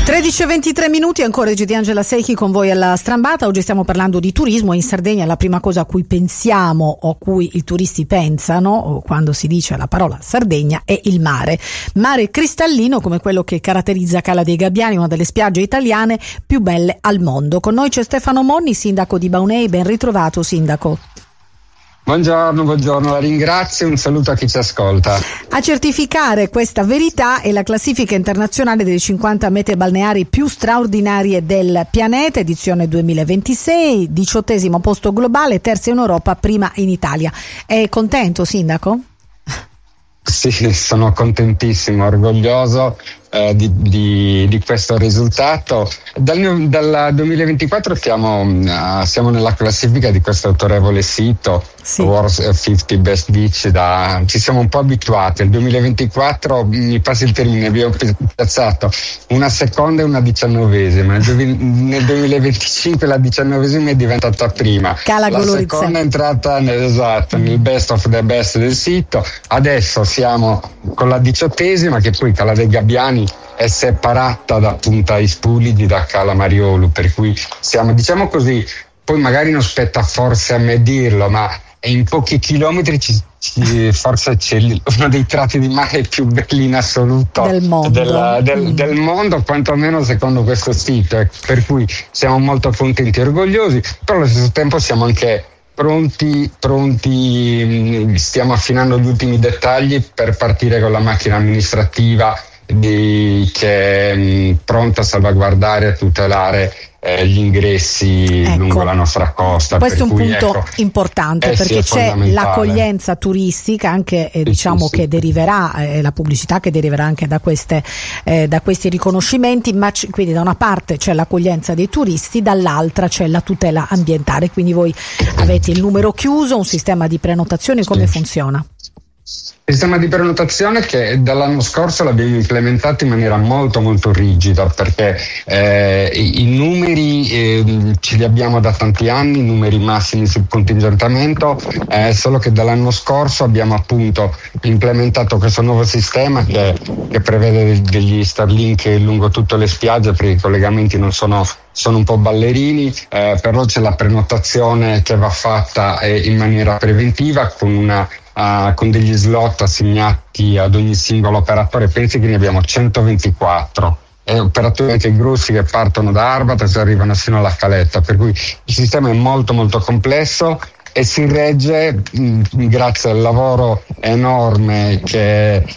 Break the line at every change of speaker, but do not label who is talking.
13:23, ancora di Angela Secchi con voi alla Strambata. Oggi stiamo parlando di turismo. In Sardegna la prima cosa a cui pensiamo o a cui i turisti pensano quando si dice la parola Sardegna è il mare cristallino, come quello che caratterizza Cala dei Gabbiani, una delle spiagge italiane più belle al mondo. Con noi c'è Stefano Monni, sindaco di Baunei. Ben ritrovato, sindaco.
Buongiorno, la ringrazio e un saluto a chi ci ascolta.
A certificare questa verità è la classifica internazionale delle 50 mete balneari più straordinarie del pianeta, edizione 2026, 18° posto globale, terza in Europa, prima in Italia. È contento, sindaco?
Sì, sono contentissimo, orgoglioso di questo risultato. Dal 2024 siamo nella classifica di questo autorevole sito, sì. World's 50 Best Beach. Ci siamo un po' abituati. Nel 2024, mi passi il termine, abbiamo piazzato una seconda e una 19ª. Nel 2025 la 19ª è diventata prima. La seconda è entrata nel best of the best del sito. Adesso siamo con la 18ª, che poi Cala dei Gabbiani è separata da Punta Ispulidi, da Cala Mariolu, per cui siamo, diciamo così, poi magari non spetta forse a me dirlo, ma in pochi chilometri forse c'è uno dei tratti di mare più belli in assoluto
del mondo,
del mondo, quantomeno secondo questo sito, per cui siamo molto contenti e orgogliosi, però allo stesso tempo siamo anche pronti, stiamo affinando gli ultimi dettagli per partire con la macchina amministrativa che è pronta a salvaguardare e tutelare gli ingressi lungo la nostra costa.
Questo è un punto importante, perché c'è l'accoglienza turistica anche che deriverà, la pubblicità che deriverà anche da questi riconoscimenti, ma quindi da una parte c'è l'accoglienza dei turisti, dall'altra c'è la tutela ambientale. Quindi voi avete il numero chiuso, un sistema di prenotazione, come funziona?
Il sistema di prenotazione che dall'anno scorso l'abbiamo implementato in maniera molto molto rigida, perché i numeri ce li abbiamo da tanti anni, i numeri massimi sul contingentamento, solo che dall'anno scorso abbiamo appunto implementato questo nuovo sistema che prevede degli Starlink lungo tutte le spiagge, perché i collegamenti non sono un po' ballerini, però c'è la prenotazione che va fatta in maniera preventiva con degli slot assegnati ad ogni singolo operatore. Pensi che ne abbiamo 124 operatori anche grossi che partono da Arbata e arrivano fino alla Caletta, per cui il sistema è molto molto complesso e si regge grazie al lavoro enorme che